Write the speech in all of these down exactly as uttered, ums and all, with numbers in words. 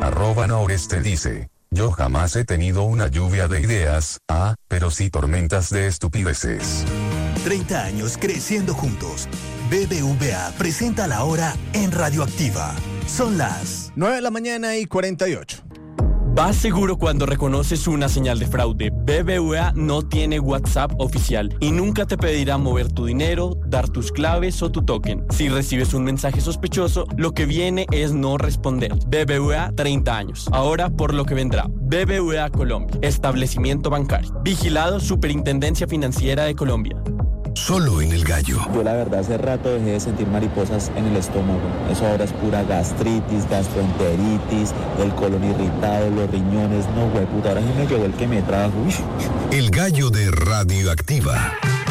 Arroba Noreste dice: yo jamás he tenido una lluvia de ideas, ah, pero sí tormentas de estupideces. treinta años creciendo juntos. B B V A presenta la hora en Radioactiva. Son las nueve de la mañana y cuarenta y ocho. Vas seguro cuando reconoces una señal de fraude. B B V A no tiene WhatsApp oficial y nunca te pedirá mover tu dinero, dar tus claves o tu token. Si recibes un mensaje sospechoso, lo que viene es no responder. B B V A treinta años. Ahora por lo que vendrá. B B V A Colombia. Establecimiento bancario. Vigilado Superintendencia Financiera de Colombia. Solo en El Gallo. Yo la verdad hace rato dejé de sentir mariposas en el estómago. Eso ahora es pura gastritis, gastroenteritis, el colon irritado, los riñones. No, güey, puta, ahora sí me llegó el que me trajo. Uy. El Gallo de Radioactiva.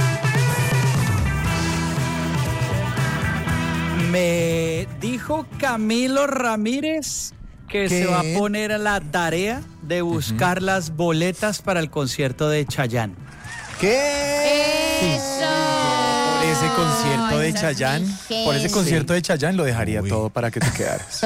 Me dijo Camilo Ramírez que ¿Qué? se va a poner a la tarea de buscar uh-huh. las boletas para el concierto de Chayanne. ¿Qué? Eso. Por ese concierto de Chayanne, por ese concierto de Chayanne lo dejaría Uy. todo para que te quedaras.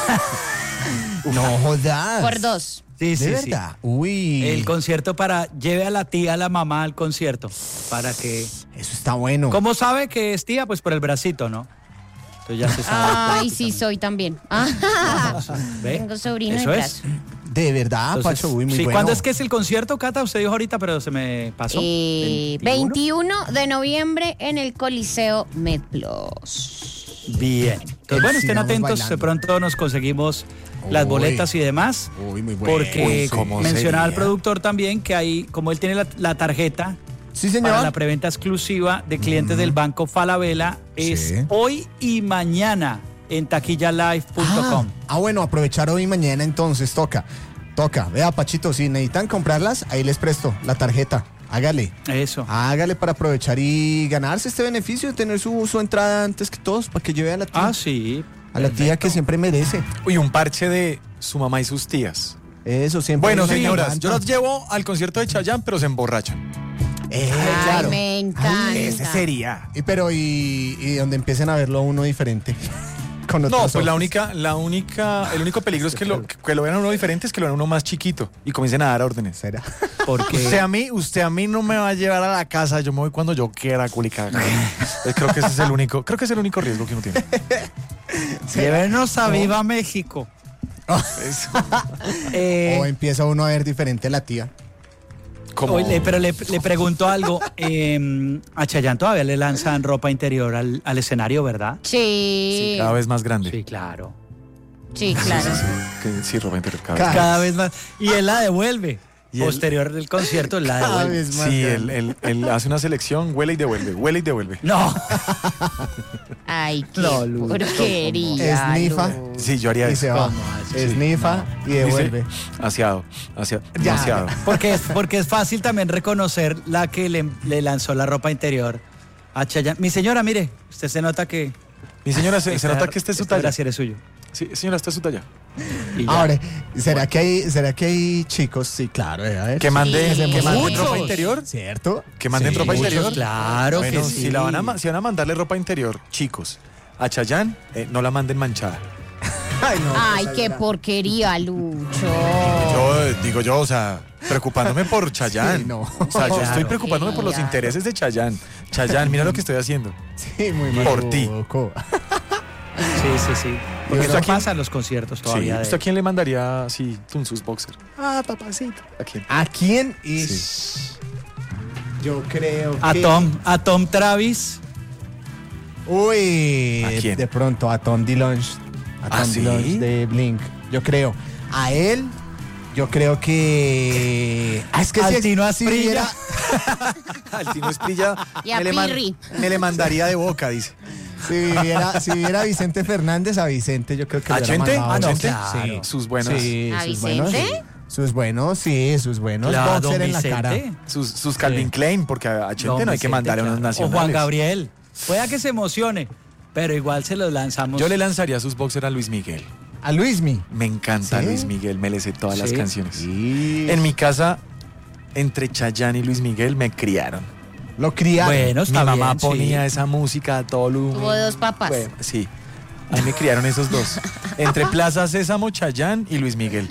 No jodas. Por dos. Sí, sí, ¿De sí. verdad? Uy. El concierto para lleve a la tía, a la mamá al concierto, para que. Eso está bueno. ¿Cómo sabe que es tía? Pues por el bracito, ¿no? Entonces ya se sabe. Ay, sí, soy también. Ah, ¿Ve? tengo sobrino Eso de es. brazo. De verdad, Entonces, Pacho, uy, muy sí, bueno. ¿cuándo es que es el concierto, Cata? Usted dijo ahorita, pero se me pasó. Eh, veintiuno de noviembre en el Coliseo MedPlus. Bien. Entonces, bueno, estén Sigamos atentos. bailando. De pronto nos conseguimos las Uy. boletas y demás. Uy, muy bueno. Porque Uy, ¿cómo mencionaba el sería? productor también que hay, como él tiene la, la tarjeta Sí, señor. para la preventa exclusiva de clientes Mm. del Banco Falabella, es Sí. hoy y mañana en taquilla live punto com. Ah, ah, bueno, aprovechar hoy y mañana entonces, toca. Toca. Vea, Pachito, si necesitan comprarlas, ahí les presto la tarjeta. Hágale. Eso. Hágale para aprovechar y ganarse este beneficio de tener su, su entrada antes que todos, para que lleve a la tía. Ah, sí. a la tía que siempre merece. Uy, un parche de su mamá y sus tías. Eso siempre. Bueno, nos señoras, encanta. yo los llevo al concierto de Chayanne, pero se emborrachan. Eh, Ay, claro. me encanta. Ay, ese sería. Y, pero, y, y donde empiecen a verlo a uno diferente. Con No, otros pues la ojos. única, la única, el único peligro es que lo, que lo vean a uno diferente, es que lo vean a uno más chiquito y comiencen a dar órdenes. ¿Será? Porque Usted a mí, usted a mí no me va a llevar a la casa, yo me voy cuando yo quiera, culica. Eh, Creo que ese es el único, creo que es el único riesgo que uno tiene. llévenos a Viva México. Eso. Eh, O empieza uno a ver diferente la tía. Como- Oye, pero le, le pregunto algo. eh, a Chayanne todavía le lanzan ropa interior al, al escenario, ¿verdad? Sí, cada vez más grande. Sí, claro. sí, claro. Que, sí, ropa interior cada vez Cada- más. Cada vez más. Y él la devuelve. Y él- Posterior del concierto, él la Cada devuelve. vez más. Sí, grande. él, él- él hace una selección, huele y devuelve, huele y devuelve. No. Ay, qué No, Lu, porquería. Esnifa. Lu. Sí, yo haría Y eso. se va. ¿Cómo así? Esnifa y devuelve. Dice, Aseado, aseado, Ya. demasiado. Porque es, porque es fácil también reconocer la que le, le lanzó la ropa interior a Chayanne. Mi señora, mire, usted se nota que... Mi señora, se, se esta- nota que este es su este talla. brasier es suyo. Sí, señora, esta es su talla. Y ya. Ahora, ¿será que hay, será que hay chicos? Sí, claro, eh, a ver. Que manden, Sí. que manden Muchos. ropa interior. ¿Cierto? Que manden Sí. ropa Muchos, interior. claro Bueno, que sí. si, la van a, ma- si van a mandarle ropa interior, chicos, a Chayanne, eh, no la manden manchada. Ay, no, Ay, pues, qué ahora- porquería, Lucho. Yo eh, digo yo, o sea, preocupándome por Chayanne. Sí, no. O sea, yo estoy Claro. preocupándome por los Claro. intereses de Chayanne. Chayanne, mira lo que estoy haciendo. Sí, muy mal. Por ti. Sí, sí, sí. Porque ¿Usted eso a quién- pasa en los conciertos Sí. todavía. de- ¿Usted a quién le mandaría así sus boxers? Ah, papacito. ¿A quién? ¿A quién? Y Sí. yo creo A que... Tom, a Tom Travis. Uy, ¿A quién? de pronto a Tom DeLonge. A Tom ¿Ah, sí? DeLonge de Blink. Yo creo. A él, yo creo que... Ah, es que Al si- Tino si Asprilla. viera- Al Tino Esprilla Y a me, le man- Pirri. me le mandaría de boca, dice. Si viviera, si viviera a Vicente Fernández, a Vicente yo creo que ¿A le hubiera Chente? mandado ¿A dos. Chente? Sí. Sus buenos, Sí, ¿A sus buenos. Vicente? Sus buenos, sí, sus buenos. Claro, Boxer don en la Vicente. cara. sus, sus Calvin Sí. Klein, porque a Chente Don no hay que Vicente, mandarle a unos claro. nacionales. O Juan Gabriel. Pueda que se emocione, pero igual se los lanzamos. Yo le lanzaría sus boxers a Luis Miguel. A Luismi. Me encanta ¿Sí? Luis Miguel, me le sé todas las Sí. canciones. Sí. En mi casa, entre Chayanne y Luis Miguel me criaron. Lo criaron. Bueno, Mi está mamá bien, ponía sí. esa música a todo volumen. Tuvo dos papás. Bueno, sí. Ahí me criaron esos dos. Entre Plaza Sésamo, Chayán y Luis Miguel.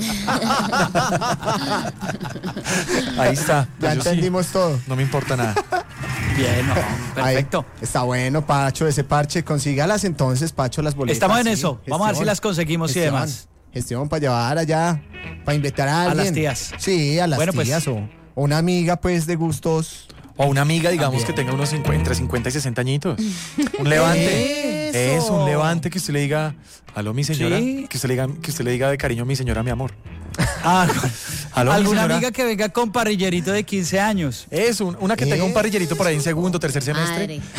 Ahí está. Ya Pues yo sí, entendimos todo. no me importa nada. Bien, no, perfecto. Ahí, está bueno, Pacho, ese parche. Consígalas entonces, Pacho, las boletas. Estamos en sí, eso. Vamos a ver si gestión, las conseguimos y gestión, demás. Gestión para llevar allá, para invitar a alguien. A las tías. Sí, a las Bueno, pues. tías o, o una amiga, pues, de gustos. O una amiga, digamos, También. que tenga unos cincuenta, entre cincuenta y sesenta añitos. Un levante. Eso. Eso, un levante que usted le diga, aló, mi señora. Sí. Que usted le diga, que usted le diga de cariño, mi señora, mi amor. Ah, Aló, mi alguna señora. amiga que venga con parrillerito de quince años. Es un- una que tenga un Eso. parrillerito por ahí en segundo, tercer semestre. Madre.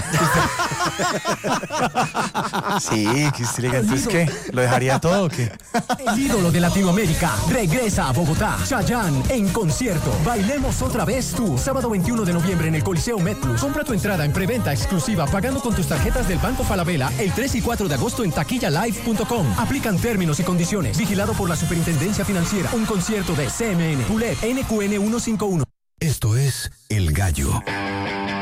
Sí, que usted le diga, entonces, ¿qué? ¿Lo dejaría todo o qué? El ídolo de Latinoamérica regresa a Bogotá. Chayanne en concierto. Bailemos otra vez tú. Sábado veintiuno de noviembre en el Coliseo MedPlus. Compra tu entrada en preventa exclusiva pagando con tus tarjetas del Banco Falabella el tres y cuatro de agosto en taquilla live punto com. Aplican términos y condiciones. Vigilado por la Superintendencia Financiera. Un concierto de C M N. Pulet N Q N ciento cincuenta y uno. Esto es El Gallo.